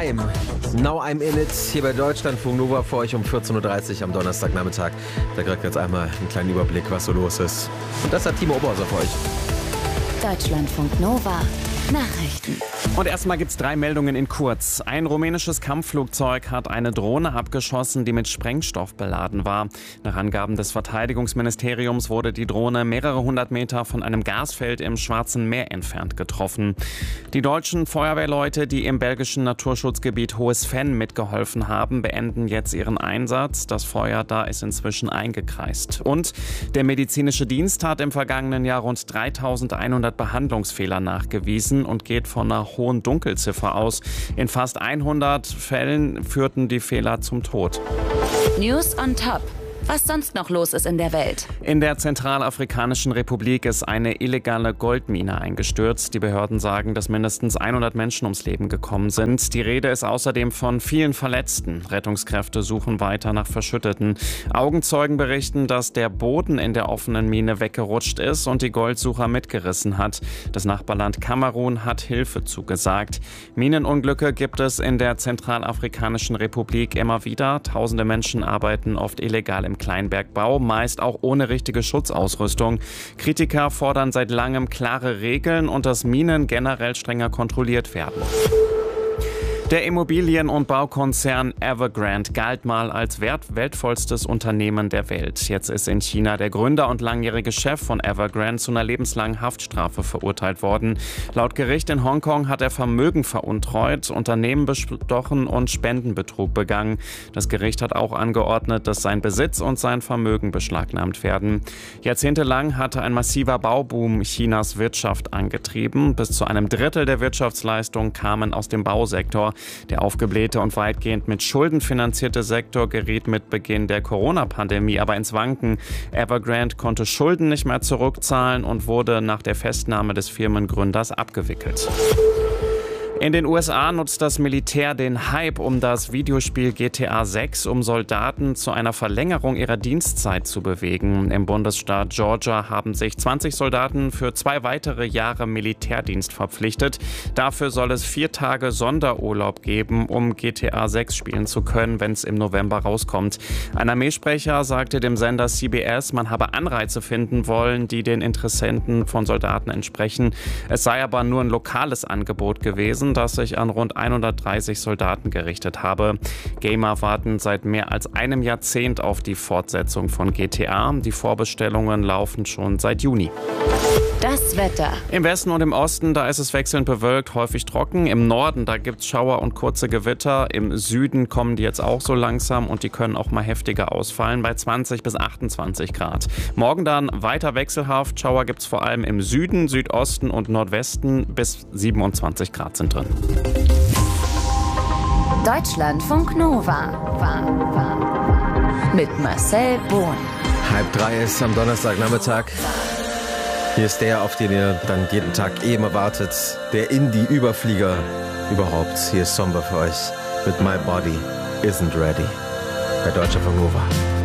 Now I'm in it, hier bei Deutschlandfunk Nova für euch um 14.30 Uhr am Donnerstagnachmittag. Da kriegt jetzt einmal einen kleinen Überblick, was so los ist. Und das hat Timo Oberhauser für euch. Deutschlandfunk Nova Nachrichten. Und erstmal gibt's 3 Meldungen in kurz. Ein rumänisches Kampfflugzeug hat eine Drohne abgeschossen, die mit Sprengstoff beladen war. Nach Angaben des Verteidigungsministeriums wurde die Drohne mehrere hundert Meter von einem Gasfeld im Schwarzen Meer entfernt getroffen. Die deutschen Feuerwehrleute, die im belgischen Naturschutzgebiet Hohes Venn mitgeholfen haben, beenden jetzt ihren Einsatz. Das Feuer da ist inzwischen eingekreist. Und der medizinische Dienst hat im vergangenen Jahr rund 3.100 Behandlungsfehler nachgewiesen und geht von einer hohen Dunkelziffer aus. In fast 100 Fällen führten die Fehler zum Tod. News on Top. Was sonst noch los ist in der Welt. In der Zentralafrikanischen Republik ist eine illegale Goldmine eingestürzt. Die Behörden sagen, dass mindestens 100 Menschen ums Leben gekommen sind. Die Rede ist außerdem von vielen Verletzten. Rettungskräfte suchen weiter nach Verschütteten. Augenzeugen berichten, dass der Boden in der offenen Mine weggerutscht ist und die Goldsucher mitgerissen hat. Das Nachbarland Kamerun hat Hilfe zugesagt. Minenunglücke gibt es in der Zentralafrikanischen Republik immer wieder. Tausende Menschen arbeiten oft illegal im Kleinbergbau, meist auch ohne richtige Schutzausrüstung. Kritiker fordern seit langem klare Regeln und dass Minen generell strenger kontrolliert werden. Der Immobilien- und Baukonzern Evergrande galt mal als weltvollstes Unternehmen der Welt. Jetzt ist in China der Gründer und langjährige Chef von Evergrande zu einer lebenslangen Haftstrafe verurteilt worden. Laut Gericht in Hongkong hat er Vermögen veruntreut, Unternehmen bestochen und Spendenbetrug begangen. Das Gericht hat auch angeordnet, dass sein Besitz und sein Vermögen beschlagnahmt werden. Jahrzehntelang hatte ein massiver Bauboom Chinas Wirtschaft angetrieben. Bis zu einem Drittel der Wirtschaftsleistung kamen aus dem Bausektor. Der aufgeblähte und weitgehend mit Schulden finanzierte Sektor geriet mit Beginn der Corona-Pandemie aber ins Wanken. Evergrande konnte Schulden nicht mehr zurückzahlen und wurde nach der Festnahme des Firmengründers abgewickelt. In den USA nutzt das Militär den Hype um das Videospiel GTA 6, um Soldaten zu einer Verlängerung ihrer Dienstzeit zu bewegen. Im Bundesstaat Georgia haben sich 20 Soldaten für 2 weitere Jahre Militärdienst verpflichtet. Dafür soll es 4 Tage Sonderurlaub geben, um GTA 6 spielen zu können, wenn es im November rauskommt. Ein Armeesprecher sagte dem Sender CBS, man habe Anreize finden wollen, die den Interessenten von Soldaten entsprechen. Es sei aber nur ein lokales Angebot gewesen, das sich an rund 130 Soldaten gerichtet habe. Gamer warten seit mehr als einem Jahrzehnt auf die Fortsetzung von GTA. Die Vorbestellungen laufen schon seit Juni. Das Wetter. Im Westen und im Osten, da ist es wechselnd bewölkt, häufig trocken. Im Norden, da gibt es Schauer und kurze Gewitter. Im Süden kommen die jetzt auch so langsam und die können auch mal heftiger ausfallen bei 20 bis 28 Grad. Morgen dann weiter wechselhaft. Schauer gibt es vor allem im Süden, Südosten und Nordwesten. Bis 27 Grad sind drin. Deutschlandfunk Nova. Mit Marcel Bohn. 2:30 ist am Donnerstagnachmittag. Hier ist der, auf den ihr dann jeden Tag eben wartet. Der Indie-Überflieger überhaupt. Hier ist Somber für euch mit My Body Isn't Ready bei Deutschlandfunk Nova.